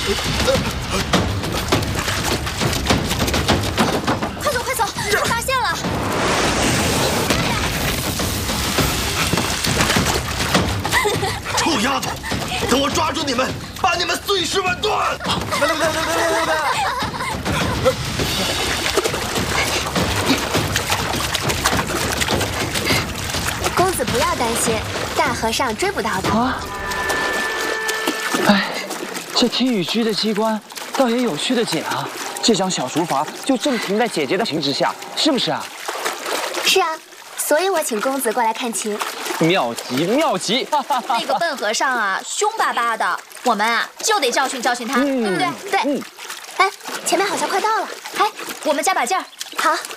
快走快走，被发现了！ 臭丫头，等我抓住你们，把你们碎尸万段！ 公子不要担心，大和尚追不到的。 啊！哎，这听雨居的机关倒也有趣的紧啊！这张小竹筏就正停在姐姐的情之下，是不是啊？ 是啊，所以我请公子过来看琴。 妙极妙极！ 那个笨和尚啊，凶巴巴的，我们啊就得教训教训他，对不对？ 对。哎，前面好像快到了， 哎，我们加把劲儿。 好。